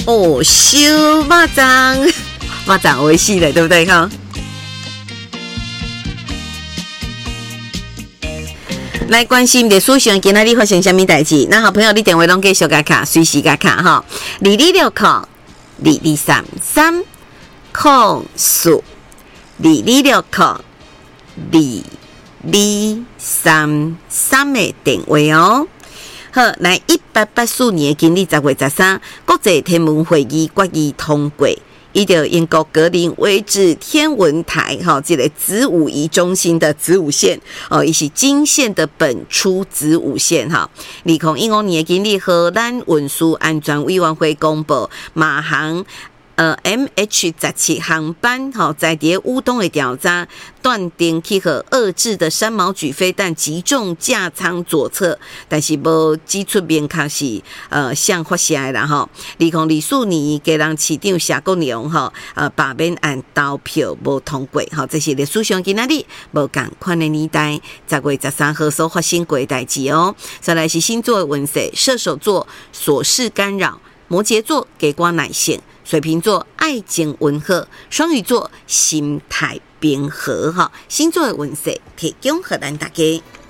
哦，小肉粽，肉粽美味しい的，对不对哈？来关心的事情，今仔日发生什么代志？那好朋友，你电话拢继续加卡，随时加卡哈。2260 2233控诉2260 2233的电话哦。好，来1884年今日10月13，国际天文会议决议通过。依照英国格林威治天文台这个子午仪中心的子午线伊是经线的本初子午线2015年今日荷兰运输安全委员会公布马航MH17 航班在伫乌东的调查断定去和遏制的山毛榉飞弹击中架舱左侧，但是无指出明确是向发射的啦2024年基隆市长谢国良罢免案投票无通过这是历史上今仔日无同款的年代10月13号所发生过的代志哦。再来是星座的运势，射手座琐事干扰，摩羯座给瓜耐性，水瓶座爱情温和，双鱼座心态平和星座的运势提供给咱大家。